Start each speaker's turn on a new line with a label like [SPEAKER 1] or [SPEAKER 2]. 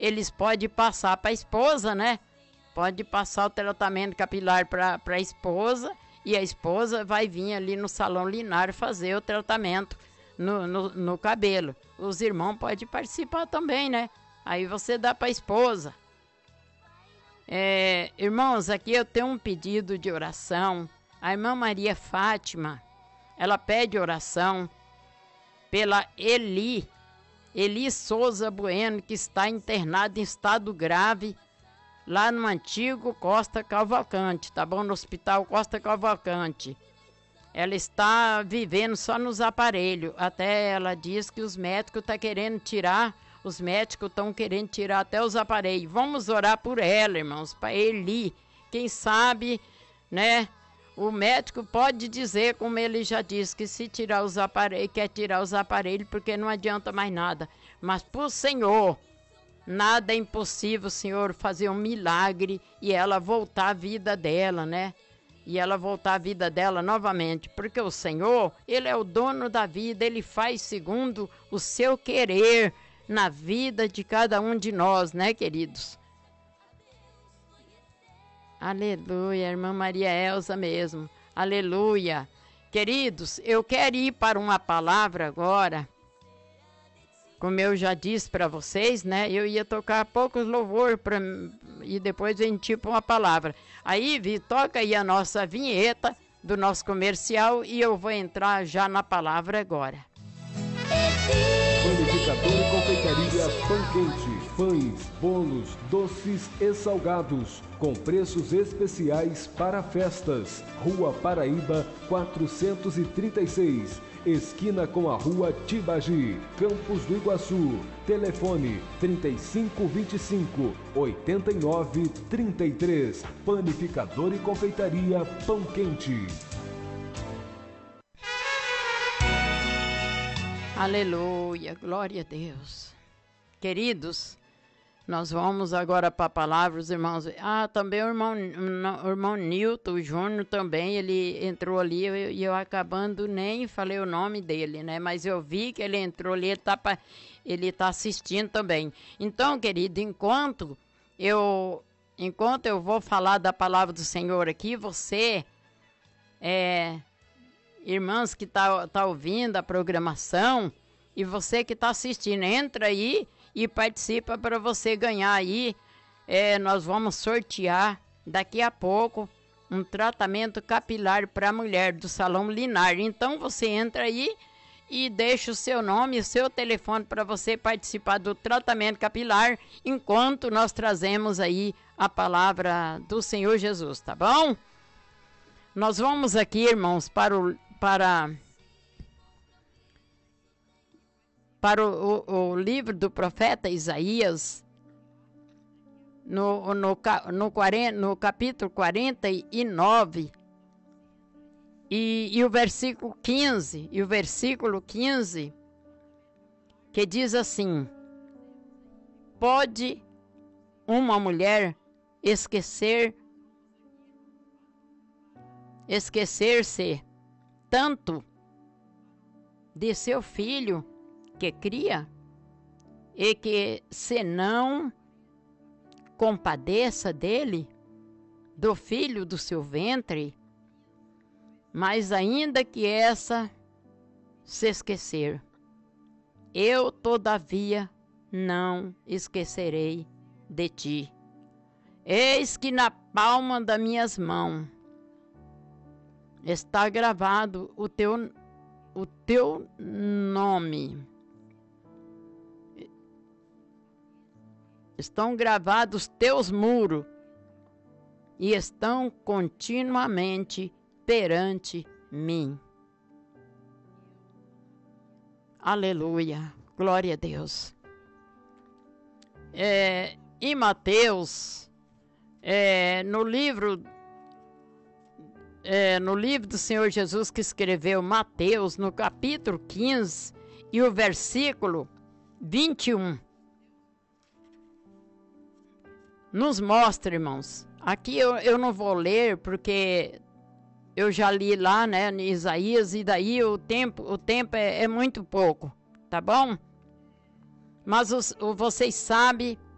[SPEAKER 1] eles podem passar para a esposa, né? Pode passar o tratamento capilar para a esposa, e a esposa vai vir ali no salão Linar fazer o tratamento no cabelo. Os irmãos podem participar também, né? Aí você dá para a esposa. Irmãos, aqui eu tenho um pedido de oração. A irmã Maria Fátima, ela pede oração pela Eli Souza Bueno, que está internada em estado grave lá no antigo Costa Cavalcante, tá bom? No Hospital Costa Cavalcante. Ela está vivendo só nos aparelhos. Até ela diz que os médicos estão querendo tirar, até os aparelhos. Vamos orar por ela, irmãos, para Eli. Quem sabe, né? O médico pode dizer, como ele já disse, que se tirar os aparelhos, quer tirar os aparelhos, porque não adianta mais nada. Mas para o Senhor, nada é impossível, Senhor, fazer um milagre e ela voltar à vida dela, né? E ela voltar à vida dela novamente. Porque o Senhor, Ele é o dono da vida, Ele faz segundo o seu querer na vida de cada um de nós, né, queridos? Aleluia, irmã Maria Elza mesmo. Aleluia. Queridos, eu quero ir para uma palavra agora. Como eu já disse para vocês, né? Eu ia tocar poucos louvor e depois a gente ir para uma palavra. Aí, Vi, toca aí a nossa vinheta do nosso comercial e eu vou entrar já na palavra agora.
[SPEAKER 2] Panificador e confeitaria Pão Quente. Pães, bolos, doces e salgados, com preços especiais para festas. Rua Paraíba, 436. Esquina com a Rua Tibagi, Campos do Iguaçu. Telefone 3525-8933. Panificador e confeitaria Pão Quente.
[SPEAKER 1] Aleluia, glória a Deus. Queridos, nós vamos agora para a palavra, os irmãos. Também o irmão Nilton Júnior também, ele entrou ali e eu acabando nem falei o nome dele, né? Mas eu vi que ele entrou ali, ele tá assistindo também. Então, querido, enquanto eu vou falar da palavra do Senhor aqui, você, irmãs que tá ouvindo a programação, e você que está assistindo, entra aí e participa para você ganhar aí. Nós vamos sortear daqui a pouco um tratamento capilar para a mulher do Salão Linar. Então você entra aí e deixa o seu nome e o seu telefone para você participar do tratamento capilar, enquanto nós trazemos aí a palavra do Senhor Jesus, tá bom? Nós vamos aqui, irmãos, para o livro do profeta Isaías, no capítulo 49, e o versículo 15, que diz assim: pode uma mulher esquecer-se tanto de seu filho que cria, e que se não compadeça dele, do filho do seu ventre? Mas ainda que essa se esquecer, eu todavia não esquecerei de ti. Eis que na palma das minhas mãos está gravado o teu nome. Estão gravados teus muros e estão continuamente perante mim. Aleluia, glória a Deus. Em Mateus, no livro do Senhor Jesus, que escreveu Mateus, no capítulo 15 e o versículo 21, nos mostra, irmãos. Aqui eu não vou ler, porque eu já li lá, né, em Isaías, e daí o tempo é muito pouco, tá bom? Mas vocês sabem